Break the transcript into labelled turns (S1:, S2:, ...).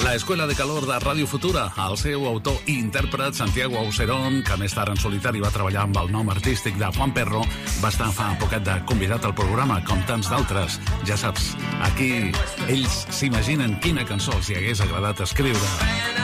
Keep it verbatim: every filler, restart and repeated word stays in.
S1: La Escuela de Calor de Ràdio Futura, el seu autor i intèrpret Santiago Auserón, que més tard en solitari va treballar amb el nom artístic de Juan Perro, va estar fa poquet de convidat al programa, com tants d'altres. Ja saps, aquí ells s'imaginen quina cançó els hi hagués agradat escriure.